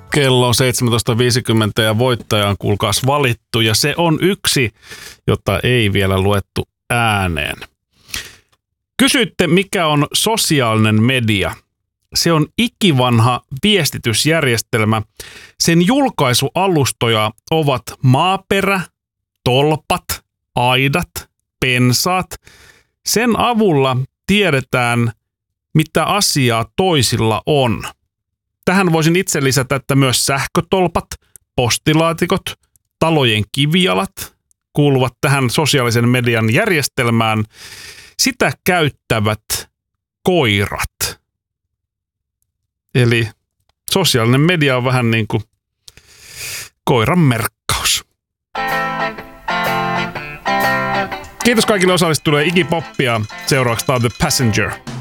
Kello on 17.50 ja voittaja on kuulkaas valittu ja se on yksi, jota ei vielä luettu ääneen. Kysyitte, mikä on sosiaalinen media. Se on ikivanha viestitysjärjestelmä. Sen julkaisualustoja ovat maaperä, tolpat, aidat, pensaat. Sen avulla tiedetään, mitä asiaa toisilla on. Tähän voisin itse lisätä, että myös sähkötolpat, postilaatikot, talojen kivijalat kuuluvat tähän sosiaalisen median järjestelmään. Sitä käyttävät koirat. Eli sosiaalinen media on vähän niin kuin koiran merkkaus. Kiitos kaikille osallistujille. Iggy Popia. Seuraavaksi tämä The Passenger.